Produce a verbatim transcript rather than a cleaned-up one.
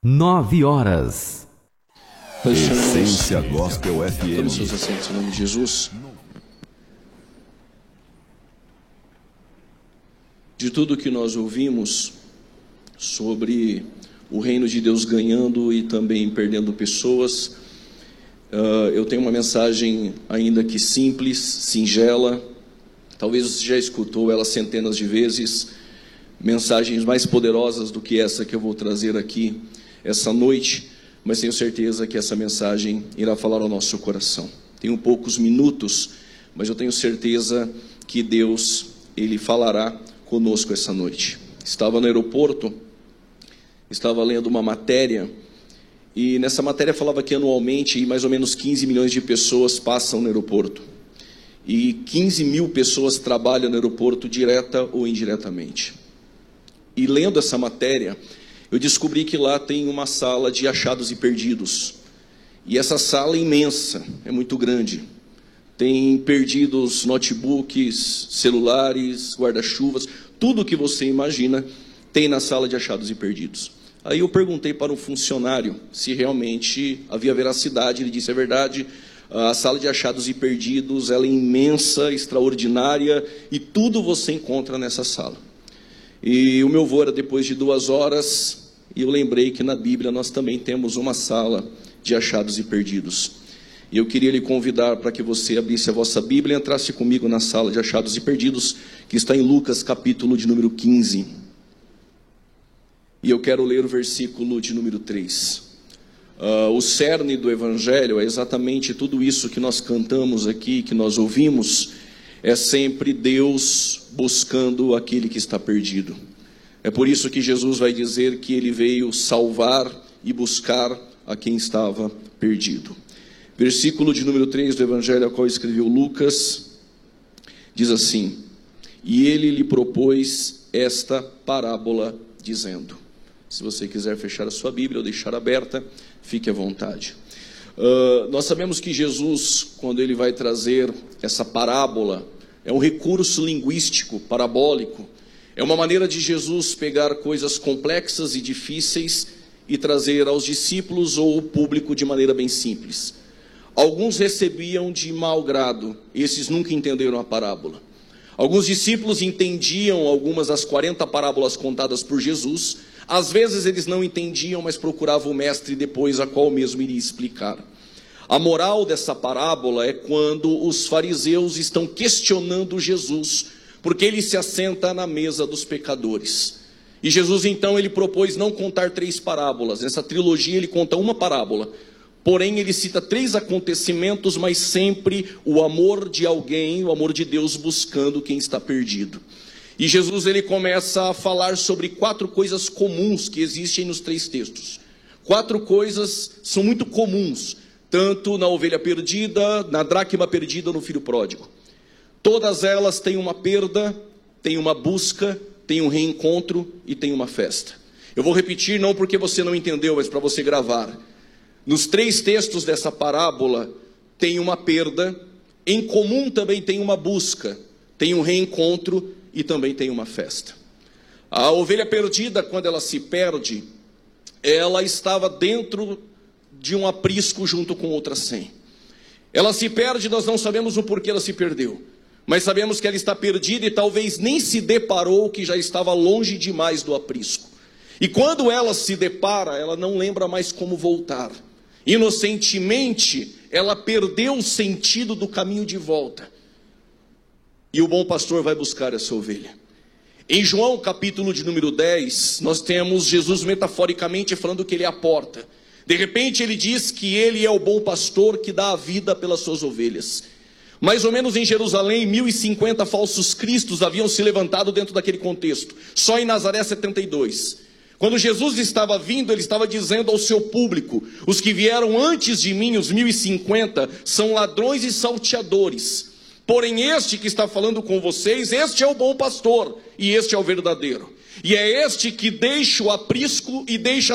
Nove horas. Essência Gospel F M. Todos os seus assentos em nome de Jesus. De tudo que nós ouvimos sobre o reino de Deus ganhando e também perdendo pessoas, uh, eu tenho uma mensagem ainda que simples, singela. Talvez você já escutou ela centenas de vezes. Mensagens mais poderosas do que essa que eu vou trazer aqui essa noite, mas tenho certeza que essa mensagem irá falar ao nosso coração. Tenho poucos minutos, mas eu tenho certeza que Deus, Ele falará conosco essa noite. Estava no aeroporto, estava lendo uma matéria, e nessa matéria falava que anualmente mais ou menos quinze milhões de pessoas passam no aeroporto. E quinze mil pessoas trabalham no aeroporto direta ou indiretamente. E lendo essa matéria, eu descobri que lá tem uma sala de achados e perdidos. E essa sala é imensa, é muito grande. Tem perdidos notebooks, celulares, guarda-chuvas, tudo o que você imagina tem na sala de achados e perdidos. Aí eu perguntei para um funcionário se realmente havia veracidade. Ele disse: é verdade, a sala de achados e perdidos ela é imensa, extraordinária, e tudo você encontra nessa sala. E o meu voo era depois de duas horas, e eu lembrei que na Bíblia nós também temos uma sala de achados e perdidos. E eu queria lhe convidar para que você abrisse a vossa Bíblia e entrasse comigo na sala de achados e perdidos, que está em Lucas, capítulo de número quinze. E eu quero ler o versículo de número três. Uh, o cerne do Evangelho é exatamente tudo isso que nós cantamos aqui, que nós ouvimos. É sempre Deus buscando aquele que está perdido. É por isso que Jesus vai dizer que Ele veio salvar e buscar a quem estava perdido. Versículo de número três do Evangelho, ao qual escreveu Lucas, diz assim: e Ele lhe propôs esta parábola, dizendo... Se você quiser fechar a sua Bíblia ou deixar aberta, fique à vontade. Uh, nós sabemos que Jesus, quando Ele vai trazer essa parábola, é um recurso linguístico, parabólico. É uma maneira de Jesus pegar coisas complexas e difíceis e trazer aos discípulos ou ao público de maneira bem simples. Alguns recebiam de mau grado, esses nunca entenderam a parábola. Alguns discípulos entendiam algumas das quarenta parábolas contadas por Jesus. Às vezes eles não entendiam, mas procuravam o mestre depois, a qual mesmo iria explicar. A moral dessa parábola é quando os fariseus estão questionando Jesus, porque ele se assenta na mesa dos pecadores. E Jesus então ele propôs não contar três parábolas. Nessa trilogia ele conta uma parábola, porém ele cita três acontecimentos, mas sempre o amor de alguém, o amor de Deus buscando quem está perdido. E Jesus ele começa a falar sobre quatro coisas comuns que existem nos três textos. Quatro coisas são muito comuns, tanto na ovelha perdida, na dracma perdida, no filho pródigo. Todas elas têm uma perda, têm uma busca, têm um reencontro e têm uma festa. Eu vou repetir, não porque você não entendeu, mas para você gravar. Nos três textos dessa parábola tem uma perda, em comum também tem uma busca, tem um reencontro e também tem uma festa. A ovelha perdida, quando ela se perde, ela estava dentro de um aprisco junto com outras cem. Ela se perde, nós não sabemos o porquê ela se perdeu, mas sabemos que ela está perdida e talvez nem se deparou que já estava longe demais do aprisco. E quando ela se depara, ela não lembra mais como voltar. Inocentemente, ela perdeu o sentido do caminho de volta. E o bom pastor vai buscar essa ovelha. Em João capítulo de número dez, nós temos Jesus metaforicamente falando que Ele é a porta. De repente ele diz que Ele é o bom pastor que dá a vida pelas suas ovelhas. Mais ou menos em Jerusalém, mil e cinquenta falsos cristos haviam se levantado dentro daquele contexto. Só em Nazaré, setenta e dois. Quando Jesus estava vindo, Ele estava dizendo ao seu público: os que vieram antes de mim, os mil e cinquenta, são ladrões e salteadores. Porém este que está falando com vocês, este é o bom pastor, e este é o verdadeiro. E é este que deixa o aprisco e deixa